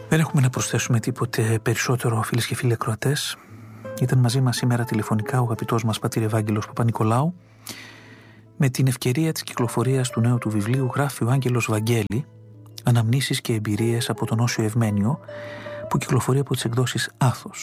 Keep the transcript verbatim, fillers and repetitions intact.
Δεν έχουμε να προσθέσουμε τίποτε περισσότερο, φίλες και φίλοι ακροατές. Ήταν μαζί μας σήμερα τηλεφωνικά ο αγαπητός μας πατήρ Ευάγγελος Παπα-Νικολάου. Με την ευκαιρία της κυκλοφορίας του νέου του βιβλίου γράφει ο Άγγελος Βαγγέλη «Αναμνήσεις και εμπειρίες από τον Όσιο Ευμένιο», που κυκλοφορεί από τις εκδόσεις Άθος.